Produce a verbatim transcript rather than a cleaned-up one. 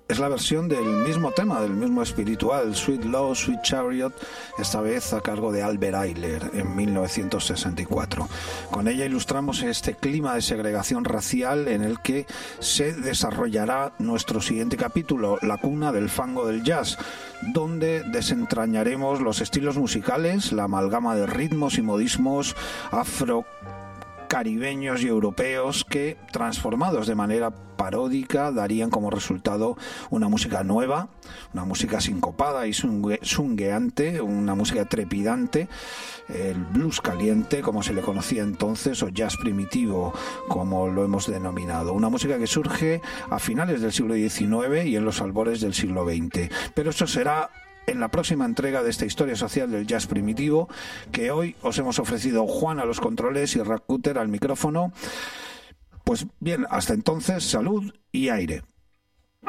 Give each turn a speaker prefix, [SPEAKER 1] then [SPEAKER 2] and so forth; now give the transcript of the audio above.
[SPEAKER 1] es la versión del mismo tema, del mismo espiritual, Sweet Love, Sweet Chariot, esta vez a cargo de Albert Ayler en mil novecientos sesenta y cuatro. Con ella ilustramos este clima de segregación racial en el que se desarrollará nuestro siguiente capítulo, la cuna del fango del jazz, donde desentrañaremos los estilos musicales, la amalgama de ritmos y modismos afro caribeños y europeos que, transformados de manera paródica, darían como resultado una música nueva, una música sincopada y zungueante, una música trepidante, el blues caliente, como se le conocía entonces, o jazz primitivo, como lo hemos denominado. Una música que surge a finales del siglo diecinueve y en los albores del siglo veinte. Pero eso será en la próxima entrega de esta historia social del jazz primitivo, que hoy os hemos ofrecido Juan a los controles y Rack Cutter al micrófono. Pues bien, hasta entonces, salud y aire.